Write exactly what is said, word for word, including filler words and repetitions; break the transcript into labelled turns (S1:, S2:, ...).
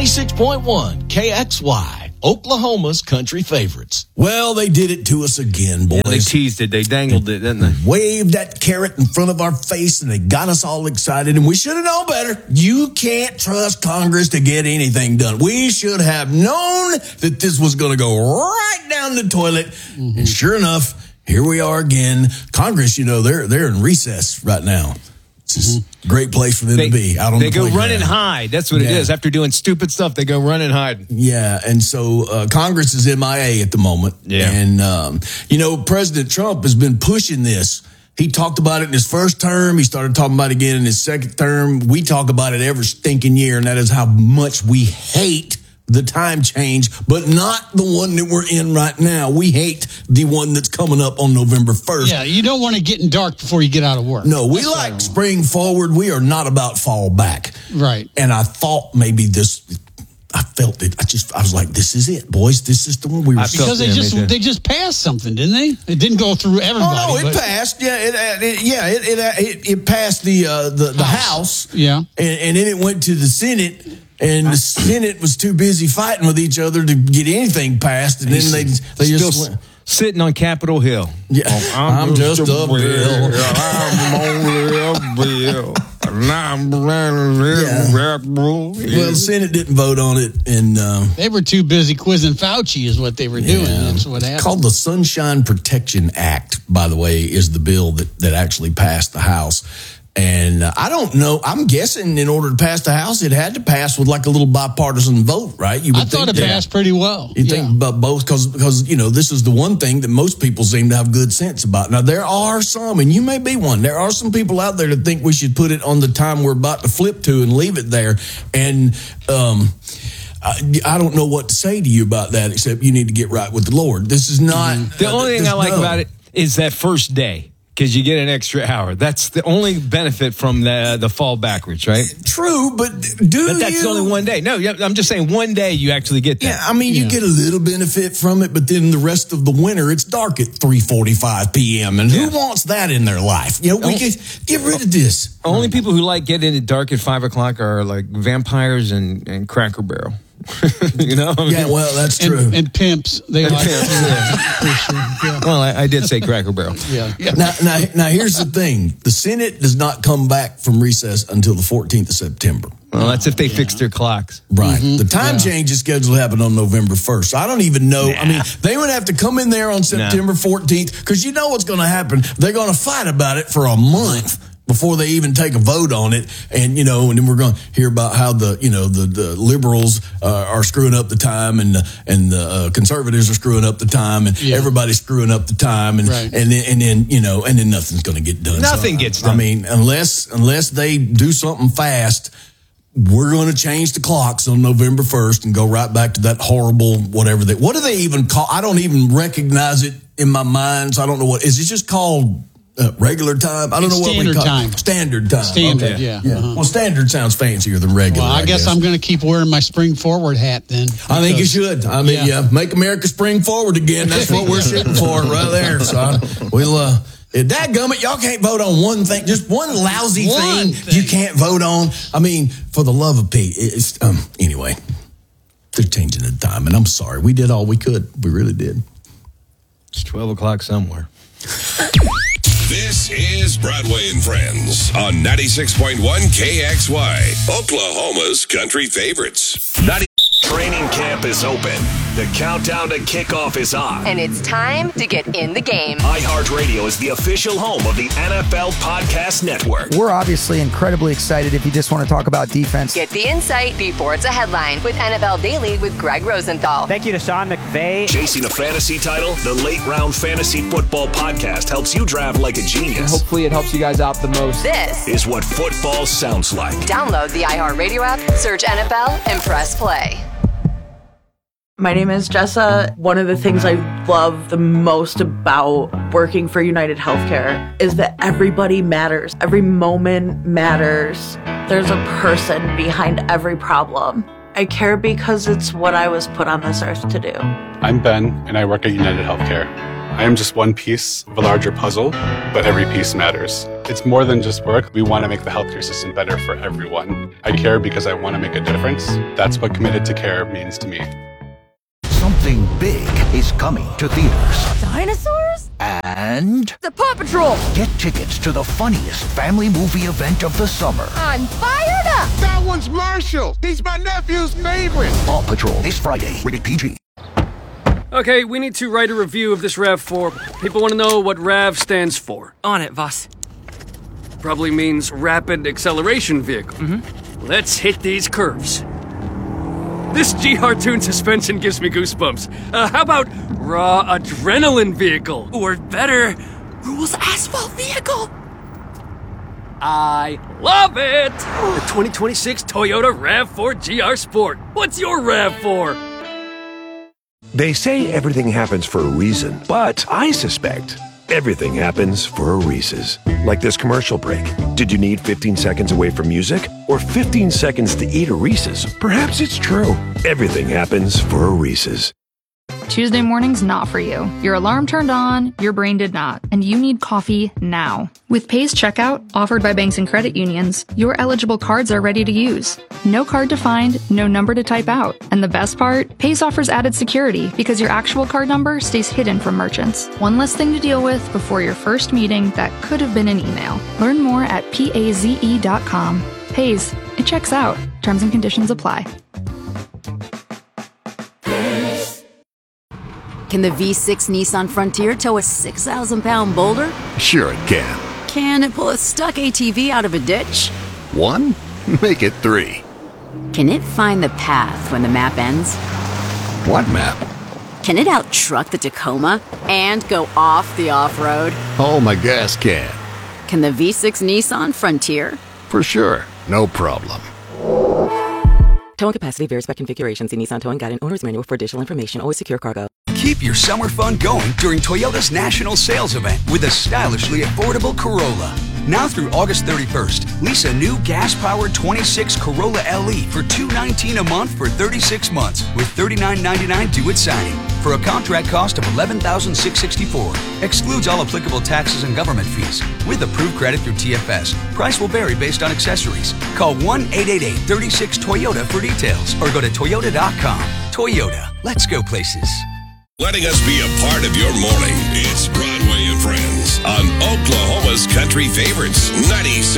S1: ninety-six point one K X Y, Oklahoma's country favorites.
S2: Well, they did it to us again, boys.
S3: Yeah, they teased it. They dangled it, didn't they?
S2: Waved that carrot in front of our face, and they got us all excited, and we should have known better. You can't trust Congress to get anything done. We should have known that this was going to go right down the toilet, mm-hmm. and sure enough, here we are again. Congress, you know, they're they're in recess right now. It's just mm-hmm. a great place for them
S3: they,
S2: to be out on
S3: they
S2: the
S3: go
S2: playground.
S3: run and hide. That's what yeah. it is. After doing stupid stuff, they go run and hide.
S2: Yeah, and so uh, Congress is M I A at the moment.
S3: Yeah.
S2: And, um, you know, President Trump has been pushing this. He talked about it in his first term. He started talking about it again in his second term. We talk about it every stinking year, and that is how much we hate the time change, but not the one that we're in right now. We hate the one that's coming up on November first.
S4: Yeah, you don't want to get in dark before you get out of work.
S2: No, we that's like spring forward. We are not about fall back.
S4: Right.
S2: And I thought maybe this, I felt it. I just, I was like, this is it, boys. This is the one we were.
S4: Because they just, they just passed something, didn't they? It didn't go through everybody.
S2: Oh, no, it
S4: but...
S2: passed. Yeah, it, it yeah, it, it, it, it passed the, uh, the, the House.
S4: House. Yeah.
S2: And, and then it went to the Senate. And the Senate was too busy fighting with each other to get anything passed, and then they they
S3: Still
S2: just went.
S3: Sitting on Capitol Hill.
S2: Yeah, oh, I'm, I'm just, just a bill. bill.
S3: I'm only a bill. I'm
S2: yeah. Well, the Senate didn't vote on it, and uh,
S4: they were too busy quizzing Fauci, is what they were doing. Yeah. That's what happened.
S2: Called the Sunshine Protection Act, by the way, is the bill that that actually passed the House. And uh, I don't know. I'm guessing in order to pass the House, it had to pass with like a little bipartisan vote, right? You would
S4: I thought
S2: think
S4: it
S2: that,
S4: passed pretty well.
S2: You
S4: yeah.
S2: think about both because, because, you know, this is the one thing that most people seem to have good sense about. Now, there are some, and you may be one, there are some people out there that think we should put it on the time we're about to flip to and leave it there. And um, I, I don't know what to say to you about that, except you need to get right with the Lord. This is not.
S3: Mm-hmm. The uh, only thing I like no. about it is that first day. Because you get an extra hour. That's the only benefit from the the fall backwards, right?
S2: True, but do
S3: but that's
S2: you?
S3: only one day. No, I'm just saying one day you actually get that.
S2: Yeah, I mean, yeah. you get a little benefit from it, but then the rest of the winter, it's dark at three forty-five p.m., and yeah. who wants that in their life? You know, we get, get rid of this.
S3: Only people who like getting it dark at five o'clock are like vampires and, and Cracker Barrel. You know? I mean,
S2: yeah, well, that's true.
S4: And, and pimps. They
S3: and
S4: like
S3: pimps,
S4: yeah. For sure. Yeah.
S3: Well, I, I did say Cracker Barrel.
S4: Yeah. yeah.
S2: Now, now, now, here's the thing. The Senate does not come back from recess until the fourteenth of September.
S3: Well, that's if they
S4: yeah.
S3: fix their clocks.
S2: Right.
S4: Mm-hmm.
S2: The time yeah. change is scheduled to happen on November first. So I don't even know.
S3: Nah.
S2: I mean, they would have to come in there on September nah. fourteenth because you know what's going to happen. They're going to fight about it for a month before they even take a vote on it. And, you know, and then we're going to hear about how the, you know, the, the liberals uh, are screwing up the time and the, and the uh, conservatives are screwing up the time and yeah. everybody's screwing up the time. And,
S4: right.
S2: and, then, and then, you know, and then nothing's going to get done.
S3: Nothing
S2: so,
S3: gets done.
S2: I mean, unless, unless they do something fast, we're going to change the clocks on November first and go right back to that horrible whatever they, what do they even call, I don't even recognize it in my mind. So I don't know what, is it just called Uh, regular time? I don't
S4: it's
S2: know what
S4: standard
S2: we call
S4: time.
S2: it. Standard time.
S4: Standard,
S2: okay.
S4: yeah.
S2: yeah.
S4: Uh-huh.
S2: Well, standard sounds fancier than regular.
S4: Well, I,
S2: I
S4: guess,
S2: guess
S4: I'm going to keep wearing my spring forward hat then.
S2: I think you should. I mean, yeah, yeah make America spring forward again. That's what we're shooting for right there, son. We'll, uh, dadgummit, y'all can't vote on one thing, just one lousy
S4: one
S2: thing,
S4: thing
S2: you can't vote on. I mean, for the love of Pete, it's, um, anyway, they're changing the time, and I'm sorry. We did all we could. We really did.
S3: It's twelve o'clock somewhere.
S5: This is Broadway and Friends on ninety-six point one K X Y, Oklahoma's country favorites. ninety-
S6: Training camp is open. The countdown to kickoff is on.
S7: And it's time to get in the game.
S6: iHeartRadio is the official home of the N F L Podcast Network.
S8: We're obviously incredibly excited if you just want to talk about defense.
S7: Get the insight before it's a headline with N F L Daily with Greg Rosenthal.
S9: Thank you to Sean McVay.
S6: Chasing a fantasy title, the Late Round Fantasy Football Podcast helps you draft like a genius.
S9: And hopefully it helps you guys out the most.
S7: This
S6: is what football sounds like.
S7: Download the iHeartRadio app, search N F L, and press play.
S10: My name is Jessa. One of the things I love the most about working for United Healthcare is that everybody matters. Every moment matters. There's a person behind every problem. I care because it's what I was put on this earth to do.
S11: I'm Ben, and I work at United Healthcare. I am just one piece of a larger puzzle, but every piece matters. It's more than just work. We want to make the healthcare system better for everyone. I care because I want to make a difference. That's what Committed to Care means to me.
S12: Something big is coming to theaters.
S13: Dinosaurs?
S12: And
S13: The Paw Patrol!
S12: get tickets to the funniest family movie event of the summer.
S13: I'm fired up!
S14: That one's Marshall. He's my nephew's favorite.
S12: Paw Patrol this Friday, rated P G.
S15: Okay, we need to write a review of this RAV four. People want to know what RAV stands for.
S16: On it, Voss.
S15: Probably means Rapid Acceleration Vehicle.
S16: Mm-hmm.
S15: Let's hit these curves. This G R Tune suspension gives me goosebumps. Uh, how about Raw Adrenaline Vehicle? Or better, Rules Asphalt Vehicle? I love it! The twenty twenty-six Toyota RAV four G R Sport. What's your RAV four?
S17: They say everything happens for a reason, but I suspect everything happens for a Reese's. Like this commercial break. Did you need fifteen seconds away from music? Or fifteen seconds to eat a Reese's? Perhaps it's true. Everything happens for a Reese's.
S18: Tuesday morning's not for you. Your alarm turned on, your brain did not, and you need coffee now. With Pay's checkout, offered by banks and credit unions, your eligible cards are ready to use. No card to find, no number to type out. And the best part? Pay's offers added security because your actual card number stays hidden from merchants. One less thing to deal with before your first meeting that could have been an email. Learn more at paze dot com. Pay's, it checks out. Terms and conditions apply.
S13: Can the V six Nissan Frontier tow a six thousand pound boulder?
S19: Sure it can.
S13: Can it pull a stuck A T V out of a ditch?
S19: One? Make it three.
S13: Can it find the path when the map ends?
S19: What map?
S13: Can it out-truck the Tacoma and go off the off-road?
S19: Oh, my gas can.
S13: Can the V six Nissan Frontier?
S19: For sure. No problem.
S20: Towing capacity varies by configuration. See Nissan Towing Guide and Owner's Manual for additional information. Always secure cargo.
S21: Keep your summer fun going during Toyota's National Sales Event with a stylishly affordable Corolla. Now through August thirty-first, lease a new gas-powered twenty-six Corolla L E for two hundred nineteen dollars a month for thirty-six months with thirty-nine ninety-nine due at signing for a contract cost of eleven thousand six hundred sixty-four dollars. Excludes all applicable taxes and government fees. With approved credit through T F S. Price will vary based on accessories. Call one eight eight eight, three six, Toyota for details or go to toyota dot com. Toyota, let's go places.
S5: Letting us be a part of your morning. It's Broadway and Friends on Oklahoma's Country Favorites ninety-six.